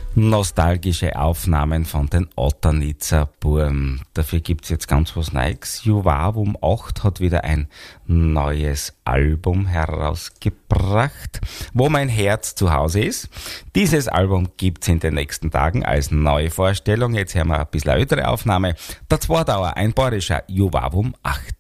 Nostalgische Aufnahmen von den Otternitzer Burm. Dafür gibt's jetzt ganz was Neues. Juvavum 8 hat wieder ein neues Album herausgebracht, wo mein Herz zu Hause ist. Dieses Album gibt's in den nächsten Tagen als neue Vorstellung. Jetzt hören wir ein bisschen eine ältere Aufnahme. Der Zwartauer, ein bayerischer Juvavum 8.